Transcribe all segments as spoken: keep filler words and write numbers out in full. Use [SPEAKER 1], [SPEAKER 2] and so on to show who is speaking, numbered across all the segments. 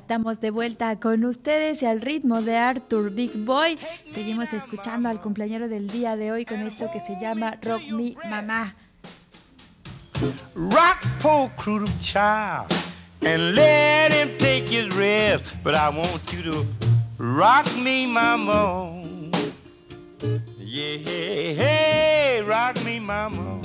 [SPEAKER 1] Estamos de vuelta con ustedes y al ritmo de Arthur Big Boy. Seguimos escuchando al cumpleañero del día de hoy con esto que se llama Rock Me Mama.
[SPEAKER 2] Rock poor crude child and let him take his rest, but I want you to rock me mama. Yeah, hey, hey, rock me mama.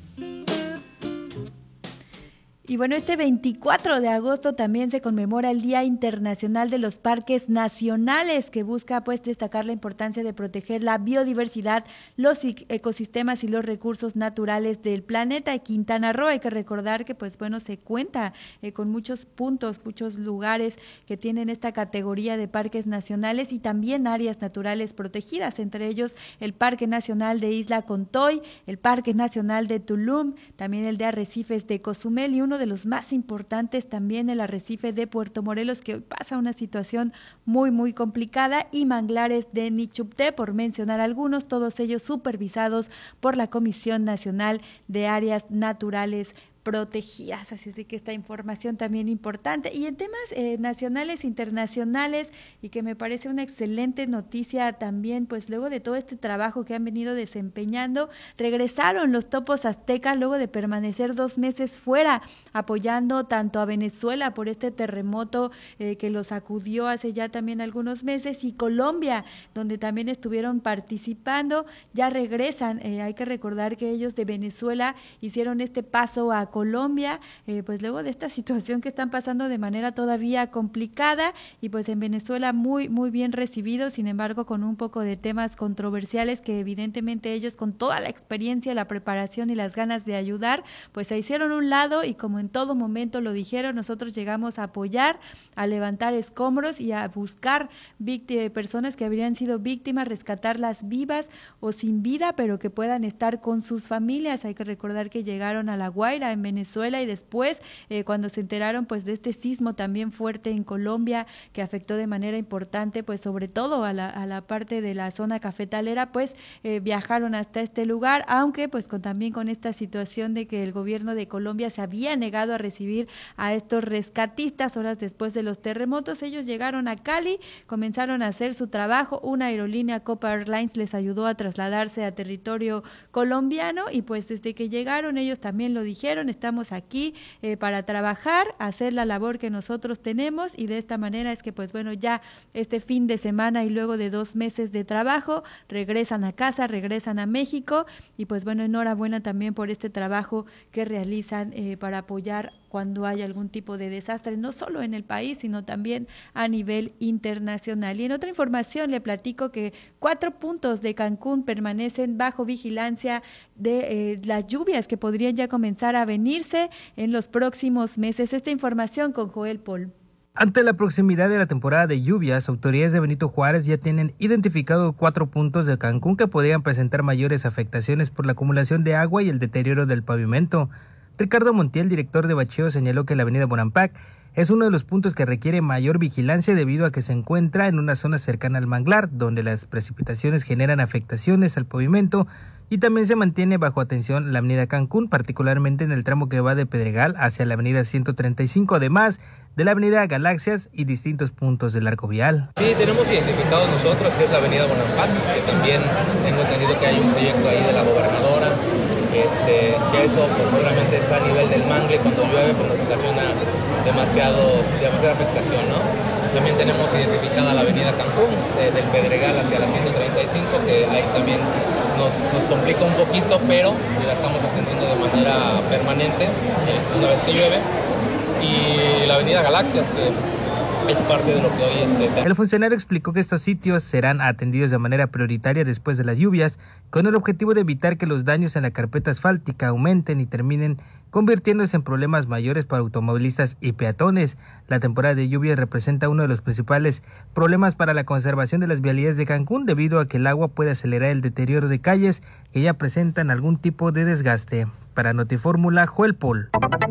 [SPEAKER 1] Y bueno, este veinticuatro de agosto también se conmemora el Día Internacional de los Parques Nacionales, que busca pues destacar la importancia de proteger la biodiversidad, los ecosistemas y los recursos naturales del planeta. Quintana Roo, hay que recordar que pues bueno, se cuenta eh, con muchos puntos, muchos lugares que tienen esta categoría de parques nacionales y también áreas naturales protegidas, entre ellos el Parque Nacional de Isla Contoy, el Parque Nacional de Tulum, también el de Arrecifes de Cozumel y uno de los más importantes también el arrecife de Puerto Morelos, que hoy pasa una situación muy muy complicada, y manglares de Nichupté, por mencionar algunos, todos ellos supervisados por la Comisión Nacional de Áreas Naturales protegidas. Así es de que esta información también importante. Y en temas eh, nacionales, internacionales, y que me parece una excelente noticia también, pues luego de todo este trabajo que han venido desempeñando, regresaron los topos aztecas luego de permanecer dos meses fuera, apoyando tanto a Venezuela por este terremoto eh, que los acudió hace ya también algunos meses, y Colombia, donde también estuvieron participando. Ya regresan, eh, hay que recordar que ellos de Venezuela hicieron este paso a Colombia, eh, pues luego de esta situación que están pasando de manera todavía complicada, y pues en Venezuela muy muy bien recibidos, sin embargo con un poco de temas controversiales que evidentemente ellos, con toda la experiencia, la preparación y las ganas de ayudar, pues se hicieron un lado, y como en todo momento lo dijeron, nosotros llegamos a apoyar, a levantar escombros y a buscar víctimas, personas que habrían sido víctimas, rescatarlas vivas o sin vida, pero que puedan estar con sus familias. Hay que recordar que llegaron a La Guaira en Venezuela, y después eh, cuando se enteraron pues de este sismo también fuerte en Colombia, que afectó de manera importante pues sobre todo a la, a la parte de la zona cafetalera, pues eh, viajaron hasta este lugar, aunque pues con, también con esta situación de que el gobierno de Colombia se había negado a recibir a estos rescatistas horas después de los terremotos. Ellos llegaron a Cali, comenzaron a hacer su trabajo, una aerolínea Copa Airlines les ayudó a trasladarse a territorio colombiano, y pues desde que llegaron ellos también lo dijeron: estamos aquí eh, para trabajar, hacer la labor que nosotros tenemos, y de esta manera es que pues bueno, ya este fin de semana y luego de dos meses de trabajo regresan a casa, regresan a México, y pues bueno, enhorabuena también por este trabajo que realizan eh, para apoyar cuando hay algún tipo de desastre, no solo en el país, sino también a nivel internacional. Y en otra información le platico que cuatro puntos de Cancún permanecen bajo vigilancia de eh, las lluvias que podrían ya comenzar a venirse en los próximos meses. Esta información con Joel Paul.
[SPEAKER 3] Ante la proximidad de la temporada de lluvias, autoridades de Benito Juárez ya tienen identificado cuatro puntos de Cancún que podrían presentar mayores afectaciones por la acumulación de agua y el deterioro del pavimento. Ricardo Montiel, director de bacheo, señaló que la avenida Bonampak es uno de los puntos que requiere mayor vigilancia debido a que se encuentra en una zona cercana al manglar, donde las precipitaciones generan afectaciones al pavimento, y también se mantiene bajo atención la avenida Cancún, particularmente en el tramo que va de Pedregal hacia la avenida ciento treinta y cinco, además de la avenida Galaxias y distintos puntos del arco vial.
[SPEAKER 4] Sí, tenemos identificados nosotros que es la avenida Bonampak, que también tengo entendido que hay un proyecto ahí de la gobernadora, este, que eso pues seguramente está a nivel del mangle, cuando llueve pues nos ocasiona demasiado, demasiada afectación, ¿no? También tenemos identificada la avenida Cancún, eh, del Pedregal hacia la ciento treinta y cinco, que ahí también nos, nos complica un poquito, pero la estamos atendiendo de manera permanente eh, una vez que llueve. Y la avenida Galaxias, que es parte de lo que hoy este...
[SPEAKER 3] El funcionario explicó que estos sitios serán atendidos de manera prioritaria después de las lluvias, con el objetivo de evitar que los daños en la carpeta asfáltica aumenten y terminen convirtiéndose en problemas mayores para automovilistas y peatones. La temporada de lluvias representa uno de los principales problemas para la conservación de las vialidades de Cancún, debido a que el agua puede acelerar el deterioro de calles que ya presentan algún tipo de desgaste. Para Notifórmula, Joel Paul.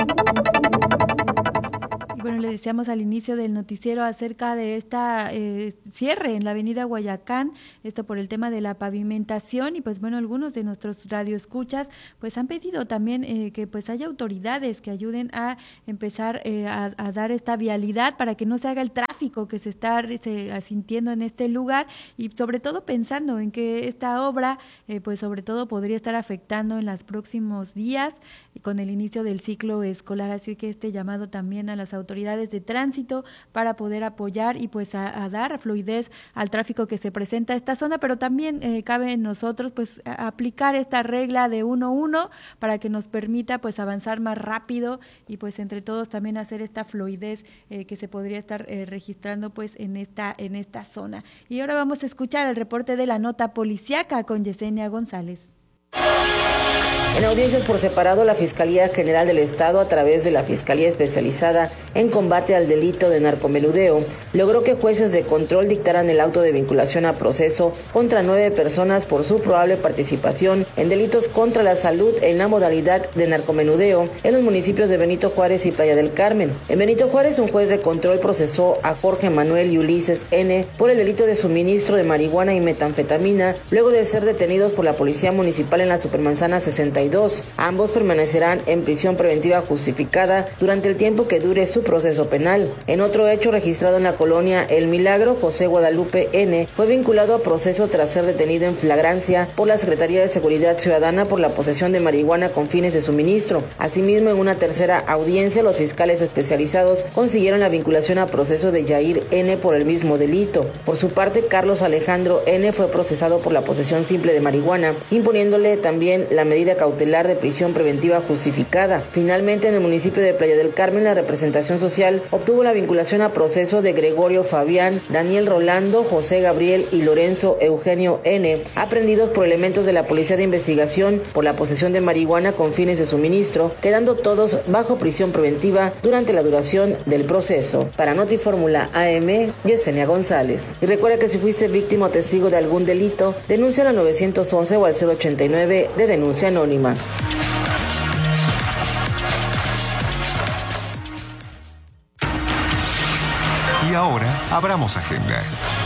[SPEAKER 1] Bueno, le decíamos al inicio del noticiero acerca de esta eh, cierre en la avenida Guayacán, esto por el tema de la pavimentación, y pues bueno, algunos de nuestros radioescuchas pues han pedido también eh, que pues haya autoridades que ayuden a empezar eh, a, a dar esta vialidad para que no se haga el tráfico tráfico que se está se, asintiendo en este lugar y sobre todo pensando en que esta obra, eh, pues sobre todo podría estar afectando en los próximos días con el inicio del ciclo escolar, así que este llamado también a las autoridades de tránsito para poder apoyar y pues a, a dar fluidez al tráfico que se presenta a esta zona, pero también eh, cabe en nosotros pues a, aplicar esta regla de uno uno para que nos permita pues avanzar más rápido y pues entre todos también hacer esta fluidez eh, que se podría estar eh, registrando pues en esta en esta zona. Y ahora vamos a escuchar el reporte de la nota policiaca con Yesenia González.
[SPEAKER 5] En audiencias por separado, la Fiscalía General del Estado, a través de la Fiscalía Especializada en Combate al Delito de Narcomenudeo, logró que jueces de control dictaran el auto de vinculación a proceso contra nueve personas por su probable participación en delitos contra la salud en la modalidad de narcomenudeo en los municipios de Benito Juárez y Playa del Carmen. En Benito Juárez, un juez de control procesó a Jorge Manuel y Ulises N. por el delito de suministro de marihuana y metanfetamina, luego de ser detenidos por la Policía Municipal en la Supermanzana sesenta y dos. Ambos permanecerán en prisión preventiva justificada durante el tiempo que dure su proceso penal. En otro hecho registrado en la colonia El Milagro, José Guadalupe N. fue vinculado a proceso tras ser detenido en flagrancia por la Secretaría de Seguridad Ciudadana por la posesión de marihuana con fines de suministro. Asimismo, en una tercera audiencia, los fiscales especializados consiguieron la vinculación a proceso de Yair N. por el mismo delito. Por su parte, Carlos Alejandro N. fue procesado por la posesión simple de marihuana, imponiéndole también la medida cautelar de prisión preventiva justificada. Finalmente, en el municipio de Playa del Carmen, la representación social obtuvo la vinculación a proceso de Gregorio Fabián, Daniel Rolando, José Gabriel y Lorenzo Eugenio N., aprehendidos por elementos de la Policía de Investigación por la posesión de marihuana con fines de suministro, quedando todos bajo prisión preventiva durante la duración del proceso. Para Notifórmula A M, Yesenia González. Y recuerda que si fuiste víctima o testigo de algún delito, denuncia al nueve once o al cero ochenta y nueve de denuncia anónima.
[SPEAKER 6] Y ahora abramos agenda.